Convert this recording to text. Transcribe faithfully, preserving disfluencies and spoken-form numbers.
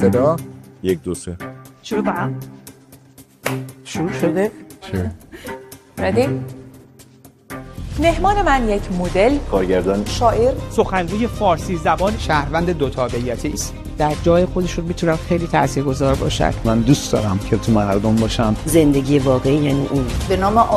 صدا یک دو سه شروع کنم. شروع شده؟ چه؟ ردی؟ مهمان من یک مدل، کارگردان، شاعر، سخنگوی فارسی زبان، شهروند دو تابعیتی است. در جای خودشون میتونن خیلی تاثیرگذار باشن. من دوست دارم که تو مردم باشم. زندگی واقعی یعنی اون. به نام